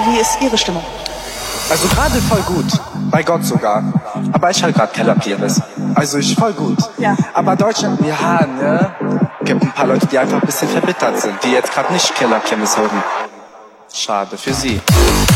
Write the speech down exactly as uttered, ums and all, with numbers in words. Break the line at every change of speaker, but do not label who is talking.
wie ist Ihre Stimmung?
Also gerade voll gut. Bei Gott sogar. Aber ich halt grad Keller Pires. Also ich voll gut.
Ja.
Aber Deutschland, ja, ne? Gibt ein paar Leute, die einfach ein bisschen verbittert sind, die jetzt gerade nicht Keller Kirmes hören. Schade für sie.